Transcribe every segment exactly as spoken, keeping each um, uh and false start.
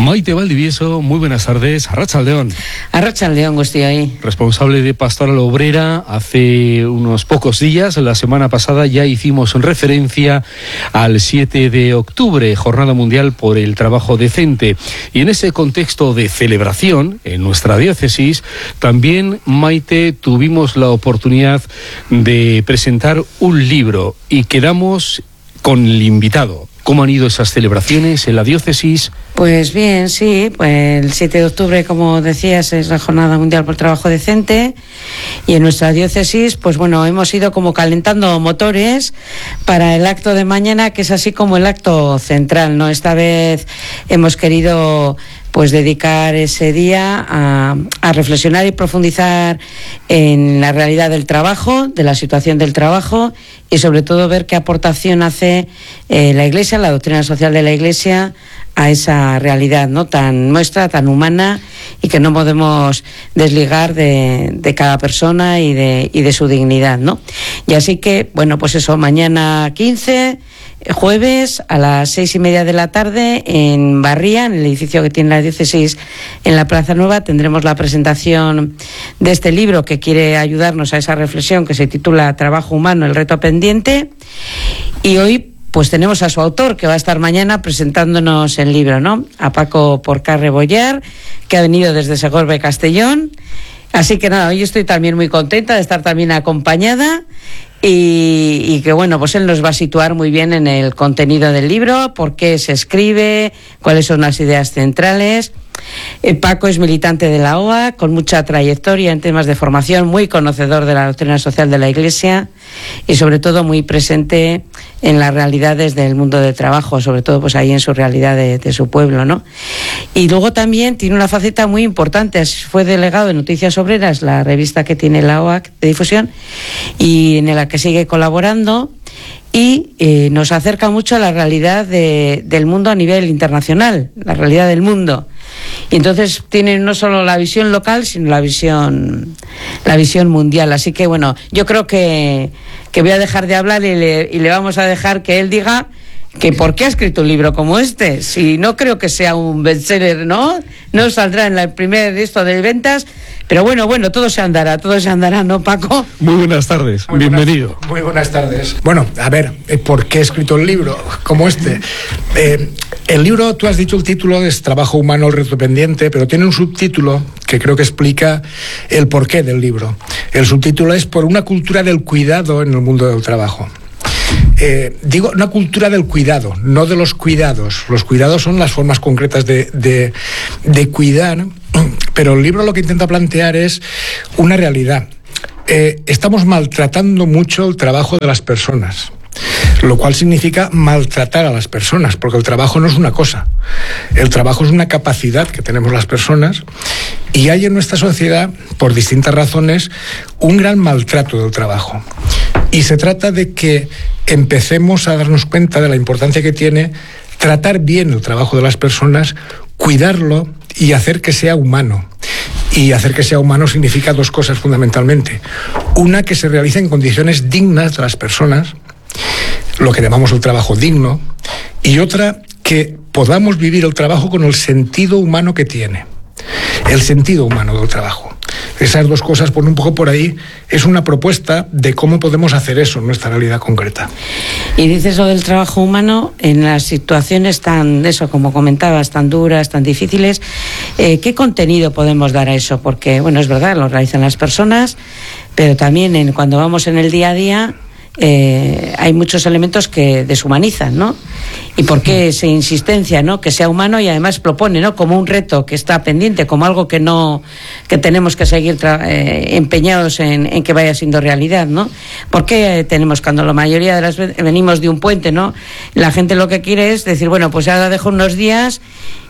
Maite Valdivieso, muy buenas tardes. Arratsaldeon. Arratsaldeon, estoy ahí. Responsable de Pastoral Obrera, hace unos pocos días, la semana pasada, ya hicimos referencia al siete de octubre, Jornada Mundial por el Trabajo Decente. Y en ese contexto de celebración, en nuestra diócesis, también, Maite, tuvimos la oportunidad de presentar un libro y quedamos con el invitado. ¿Cómo han ido esas celebraciones en la diócesis? Pues bien, sí, pues el siete de octubre, como decías, es la Jornada Mundial por el Trabajo Decente, y en nuestra diócesis, pues bueno, hemos ido como calentando motores para el acto de mañana, que es así como el acto central, ¿no? Esta vez hemos querido pues dedicar ese día a, a reflexionar y profundizar en la realidad del trabajo, de la situación del trabajo, y sobre todo ver qué aportación hace eh, la Iglesia, la doctrina social de la Iglesia, a esa realidad, ¿no?, tan nuestra, tan humana, y que no podemos desligar de, de cada persona y de, y de su dignidad, ¿no? Y así que, bueno, pues eso, mañana quince, jueves, a las seis y media de la tarde, en Barría, en el edificio que tiene la diócesis en la Plaza Nueva, tendremos la presentación de este libro que quiere ayudarnos a esa reflexión, que se titula Trabajo Humano, el reto pendiente. Y hoy pues tenemos a su autor, que va a estar mañana presentándonos el libro, ¿no?, a Paco Porcar Rebollar, que ha venido desde Segorbe, Castellón. Así que nada, hoy estoy también muy contenta de estar también acompañada, y, y que bueno, pues él nos va a situar muy bien en el contenido del libro, por qué se escribe, cuáles son las ideas centrales. Eh, Paco es militante de la O A, con mucha trayectoria en temas de formación, muy conocedor de la doctrina social de la Iglesia y sobre todo muy presente en las realidades del mundo del trabajo, sobre todo pues ahí en su realidad de, de su pueblo, ¿no? Y luego también tiene una faceta muy importante, fue delegado de Noticias Obreras, la revista que tiene la O A de difusión, y en la que sigue colaborando, y eh, nos acerca mucho a la realidad de, del mundo a nivel internacional, la realidad del mundo. Y entonces tienen no solo la visión local, sino la visión la visión mundial. Así que bueno, yo creo que, que voy a dejar de hablar y le, y le vamos a dejar que él diga que por qué ha escrito un libro como este. Si no creo que sea un bestseller, ¿no? No saldrá en el primer listo de ventas. Pero bueno, bueno, todo se andará, todo se andará, ¿no, Paco? Muy buenas tardes, muy bienvenido. Buenas, muy buenas tardes. Bueno, a ver, ¿por qué he escrito un libro como este? Eh, el libro, tú has dicho el título, es Trabajo Humano, el reto pendiente, pero tiene un subtítulo que creo que explica el porqué del libro. El subtítulo es Por una cultura del cuidado en el mundo del trabajo. Eh, digo, una cultura del cuidado, no de los cuidados. Los cuidados son las formas concretas de, de, de cuidar, pero el libro lo que intenta plantear es una realidad. Eh, estamos maltratando mucho el trabajo de las personas, lo cual significa maltratar a las personas, porque el trabajo no es una cosa. El trabajo es una capacidad que tenemos las personas, y hay en nuestra sociedad, por distintas razones, un gran maltrato del trabajo. Y se trata de que empecemos a darnos cuenta de la importancia que tiene tratar bien el trabajo de las personas, cuidarlo y hacer que sea humano. Y hacer que sea humano significa dos cosas fundamentalmente. Una, que se realice en condiciones dignas de las personas, lo que llamamos el trabajo digno, y otra, que podamos vivir el trabajo con el sentido humano que tiene. El sentido humano del trabajo. Esas dos cosas, por un poco por ahí, es una propuesta de cómo podemos hacer eso en nuestra realidad concreta. Y dices lo del trabajo humano en las situaciones tan, eso, como comentabas, tan duras, tan difíciles. Eh, ¿Qué contenido podemos dar a eso? Porque, bueno, es verdad, lo realizan las personas, pero también en, cuando vamos en el día a día, eh, hay muchos elementos que deshumanizan, ¿no? ¿Y por qué esa insistencia, ¿no?, que sea humano, y además propone, ¿no?, como un reto que está pendiente, como algo que no, que tenemos que seguir tra- eh, empeñados en, en que vaya siendo realidad, ¿no? ¿Por qué tenemos, cuando la mayoría de las veces venimos de un puente, ¿no?, la gente lo que quiere es decir, bueno, pues ahora dejo unos días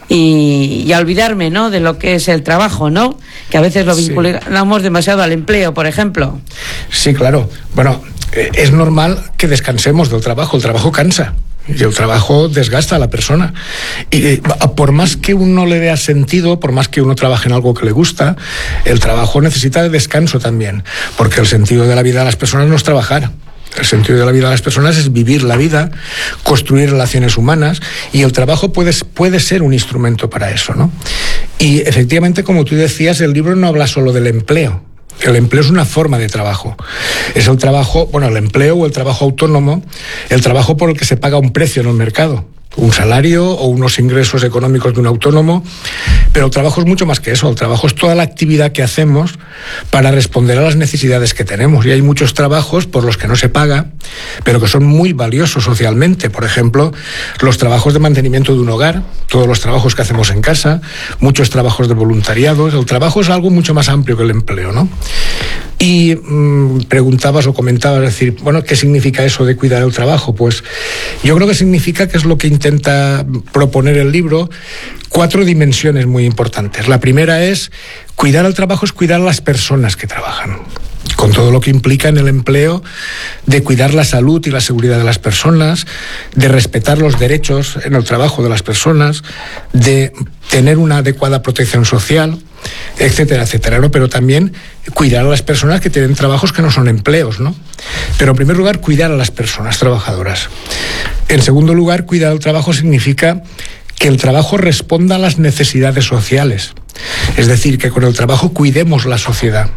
y, y a olvidarme, ¿no?, de lo que es el trabajo, ¿no?, que a veces lo vinculamos sí. demasiado al empleo, por ejemplo. Sí, claro. Bueno, eh, es normal que descansemos del trabajo. El trabajo cansa. Y el trabajo desgasta a la persona. Y eh, por más que uno le vea sentido, por más que uno trabaje en algo que le gusta, el trabajo necesita de descanso también. Porque el sentido de la vida de las personas no es trabajar. El sentido de la vida de las personas es vivir la vida, construir relaciones humanas, y el trabajo puede, puede ser un instrumento para eso, ¿no? Y efectivamente, como tú decías, el libro no habla solo del empleo. El empleo es una forma de trabajo. Es el trabajo, bueno, el empleo o el trabajo autónomo, el trabajo por el que se paga un precio en el mercado. Un salario o unos ingresos económicos de un autónomo, pero el trabajo es mucho más que eso. El trabajo es toda la actividad que hacemos para responder a las necesidades que tenemos, y hay muchos trabajos por los que no se paga, pero que son muy valiosos socialmente. Por ejemplo, los trabajos de mantenimiento de un hogar, todos los trabajos que hacemos en casa, muchos trabajos de voluntariado. El trabajo es algo mucho más amplio que el empleo, ¿no? Y mmm, preguntabas o comentabas, decir, bueno, ¿qué significa eso de cuidar el trabajo? Pues yo creo que significa, que es lo que intenta proponer el libro, cuatro dimensiones muy importantes. La primera es, cuidar el trabajo es cuidar a las personas que trabajan, con todo lo que implica en el empleo, de cuidar la salud y la seguridad de las personas, de respetar los derechos en el trabajo de las personas, de tener una adecuada protección social, etcétera, etcétera, ¿no? Pero también cuidar a las personas que tienen trabajos que no son empleos, ¿no? Pero en primer lugar, cuidar a las personas trabajadoras. En segundo lugar, cuidar el trabajo significa que el trabajo responda a las necesidades sociales. Es decir, que con el trabajo cuidemos la sociedad.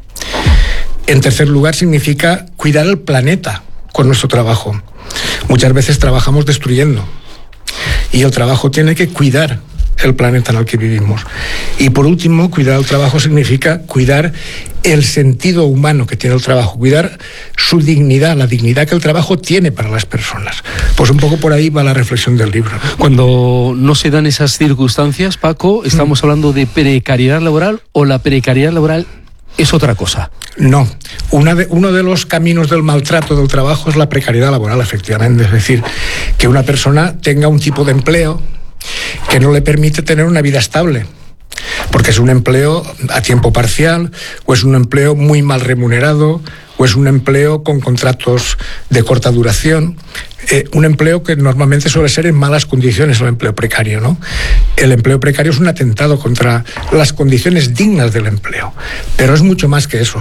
En tercer lugar, significa cuidar el planeta con nuestro trabajo. Muchas veces trabajamos destruyendo, y el trabajo tiene que cuidar el planeta en el que vivimos. Y por último, cuidar el trabajo significa cuidar el sentido humano que tiene el trabajo, cuidar su dignidad, la dignidad que el trabajo tiene para las personas. Pues un poco por ahí va la reflexión del libro. Cuando no se dan esas circunstancias, Paco, ¿estamos mm. hablando de precariedad laboral, o la precariedad laboral es otra cosa? No. Una de, uno de los caminos del maltrato del trabajo es la precariedad laboral, efectivamente. Es decir, que una persona tenga un tipo de empleo que no le permite tener una vida estable, porque es un empleo a tiempo parcial, o es un empleo muy mal remunerado, o es un empleo con contratos de corta duración, eh, un empleo que normalmente suele ser en malas condiciones, el empleo precario, ¿no? El empleo precario es un atentado contra las condiciones dignas del empleo, pero es mucho más que eso.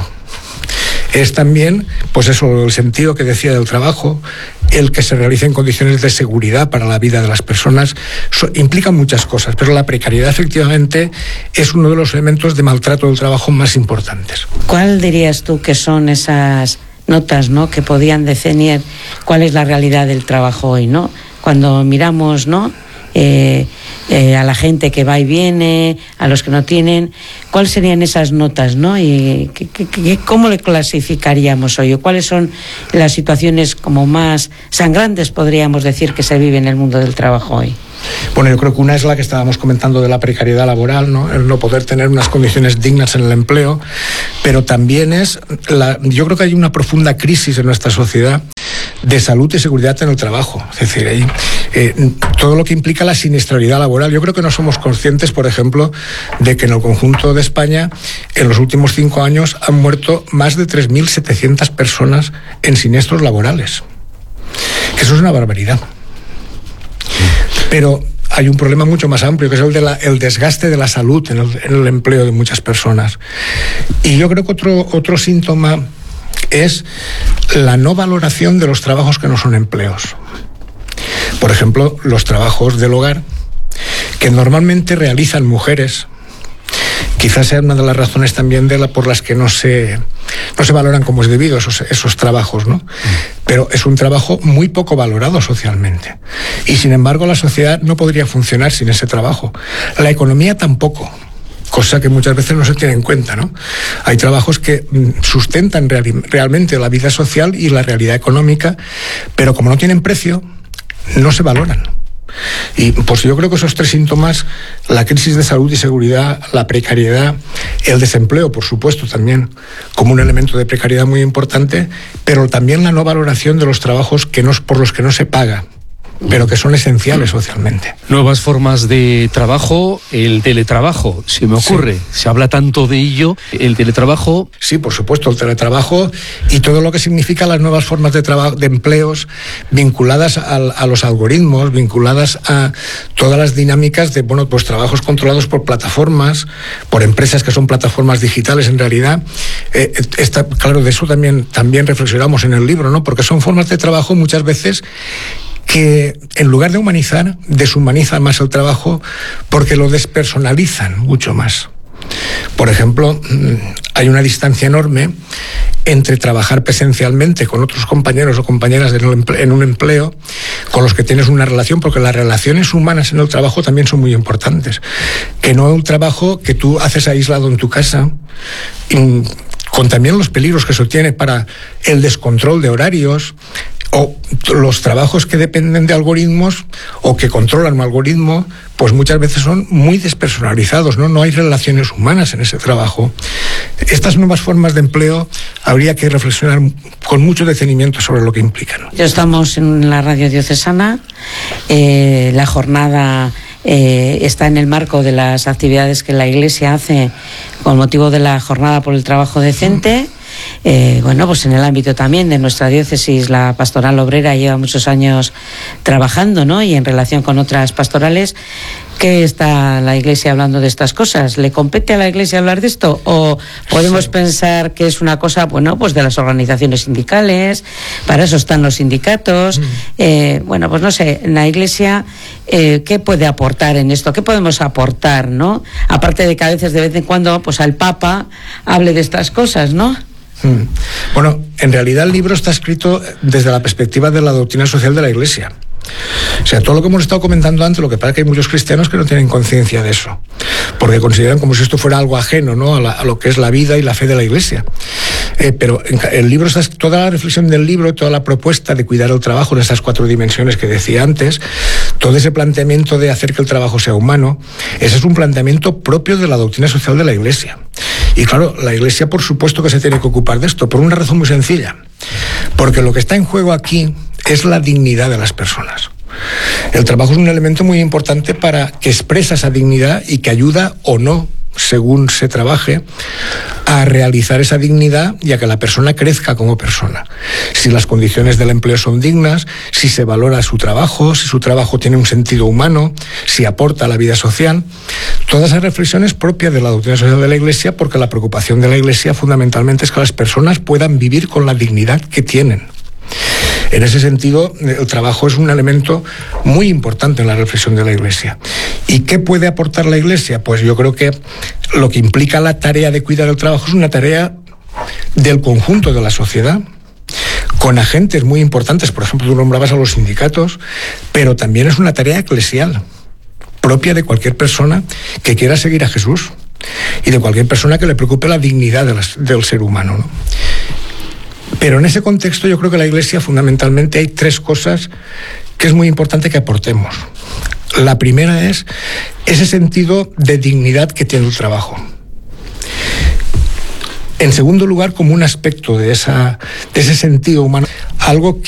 Es también, pues eso, el sentido que decía del trabajo, el que se realice en condiciones de seguridad para la vida de las personas, so, implica muchas cosas, pero la precariedad efectivamente es uno de los elementos de maltrato del trabajo más importantes. ¿Cuál dirías tú que son esas notas, ¿no?, que podían definir cuál es la realidad del trabajo hoy, ¿no? Cuando miramos, ¿no?, Eh, eh, a la gente que va y viene, a los que no tienen, ¿cuáles serían esas notas, ¿no? Y ¿qué, qué, qué, ¿cómo le clasificaríamos hoy? ¿Cuáles son las situaciones como más sangrantes, podríamos decir, que se vive en el mundo del trabajo hoy? Bueno, yo creo que una es la que estábamos comentando de la precariedad laboral, ¿no? El no poder tener unas condiciones dignas en el empleo, pero también es, la, yo creo que hay una profunda crisis en nuestra sociedad de salud y seguridad en el trabajo. Es decir, hay, eh, todo lo que implica la siniestralidad laboral. Yo creo que no somos conscientes, por ejemplo, de que en el conjunto de España, en los últimos cinco años, han muerto más de tres mil setecientas personas en siniestros laborales. Que eso es una barbaridad. Pero hay un problema mucho más amplio, que es el, de la, el desgaste de la salud en el, en el empleo de muchas personas. Y yo creo que otro, otro síntoma es la no valoración de los trabajos que no son empleos. Por ejemplo, los trabajos del hogar, que normalmente realizan mujeres. Quizás sea una de las razones también de la, por las que no se, no se valoran como es debido esos, esos trabajos, ¿no? Pero es un trabajo muy poco valorado socialmente. Y sin embargo, la sociedad no podría funcionar sin ese trabajo. La economía tampoco, cosa que muchas veces no se tiene en cuenta, ¿no? Hay trabajos que sustentan real, realmente la vida social y la realidad económica, pero como no tienen precio, no se valoran. Y pues yo creo que esos tres síntomas, la crisis de salud y seguridad, la precariedad, el desempleo, por supuesto, también como un elemento de precariedad muy importante, pero también la no valoración de los trabajos que no, por los que no se paga pero que son esenciales socialmente. Nuevas formas de trabajo, el teletrabajo, se me ocurre, sí. Se habla tanto de ello, el teletrabajo. Sí, por supuesto, el teletrabajo y todo lo que significa las nuevas formas de trabajo, de empleos vinculadas a, a los algoritmos, vinculadas a todas las dinámicas de, bueno, pues trabajos controlados por plataformas, por empresas que son plataformas digitales en realidad. Eh, está, claro, de eso también, también reflexionamos en el libro, ¿no? Porque son formas de trabajo muchas veces que en lugar de humanizar, deshumanizan más el trabajo porque lo despersonalizan mucho más. Por ejemplo, hay una distancia enorme entre trabajar presencialmente con otros compañeros o compañeras en un empleo con los que tienes una relación, porque las relaciones humanas en el trabajo también son muy importantes. Que no es un trabajo que tú haces aislado en tu casa, con también los peligros que eso tiene para el descontrol de horarios, o los trabajos que dependen de algoritmos o que controlan un algoritmo, pues muchas veces son muy despersonalizados, ¿no? No hay relaciones humanas en ese trabajo. Estas nuevas formas de empleo habría que reflexionar con mucho detenimiento sobre lo que implican. Ya estamos en la radio diocesana, eh, la jornada eh, está en el marco de las actividades que la Iglesia hace con motivo de la jornada por el trabajo decente. Mm. Eh, bueno, pues en el ámbito también de nuestra diócesis, la pastoral obrera lleva muchos años trabajando, ¿no? Y en relación con otras pastorales, ¿qué está la Iglesia hablando de estas cosas? ¿Le compete a la Iglesia hablar de esto? ¿O podemos sí. pensar que es una cosa, bueno, pues de las organizaciones sindicales? Para eso están los sindicatos. Mm. Eh, bueno, pues no sé, la Iglesia, eh, ¿qué puede aportar en esto? ¿Qué podemos aportar, no? Aparte de que a veces de vez en cuando, pues al Papa hable de estas cosas, ¿no? Bueno, en realidad el libro está escrito desde la perspectiva de la doctrina social de la Iglesia. O sea, todo lo que hemos estado comentando antes, lo que pasa es que hay muchos cristianos que no tienen conciencia de eso, porque consideran como si esto fuera algo ajeno, ¿no? a, la, a lo que es la vida y la fe de la Iglesia. Eh, pero en el libro, toda la reflexión del libro, toda la propuesta de cuidar el trabajo en esas cuatro dimensiones que decía antes, todo ese planteamiento de hacer que el trabajo sea humano, ese es un planteamiento propio de la doctrina social de la Iglesia. Y claro, la Iglesia por supuesto que se tiene que ocupar de esto, por una razón muy sencilla, porque lo que está en juego aquí es la dignidad de las personas. El trabajo es un elemento muy importante para que expresa esa dignidad y que ayuda o no, según se trabaje, a realizar esa dignidad y a que la persona crezca como persona. Si las condiciones del empleo son dignas, si se valora su trabajo, si su trabajo tiene un sentido humano, si aporta a la vida social. Toda esa reflexión es propia de la doctrina social de la Iglesia, porque la preocupación de la Iglesia fundamentalmente es que las personas puedan vivir con la dignidad que tienen. En ese sentido, el trabajo es un elemento muy importante en la reflexión de la Iglesia. ¿Y qué puede aportar la Iglesia? Pues yo creo que lo que implica la tarea de cuidar el trabajo es una tarea del conjunto de la sociedad, con agentes muy importantes. Por ejemplo, tú nombrabas a los sindicatos, pero también es una tarea eclesial, propia de cualquier persona que quiera seguir a Jesús y de cualquier persona que le preocupe la dignidad de las, del ser humano, ¿no? Pero en ese contexto yo creo que la Iglesia fundamentalmente hay tres cosas que es muy importante que aportemos. La primera es ese sentido de dignidad que tiene el trabajo. En segundo lugar, como un aspecto de, esa, de ese sentido humano, algo que